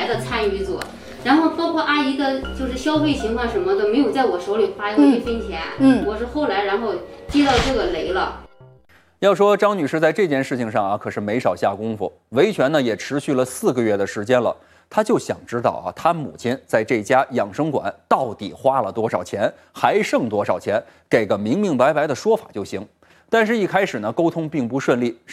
的参与者。然后包括阿姨的就是消费情况什么的，没有在我手里花过1分钱。我是后来然后接到这个雷了。 要说张女士在这件事情上啊，可是没少下功夫。维权呢也持续了4个月的时间了，她就想知道啊，她母亲在这家养生馆到底花了多少钱，还剩多少钱，给个明明白白的说法就行。但是，一开始呢，沟通并不顺利。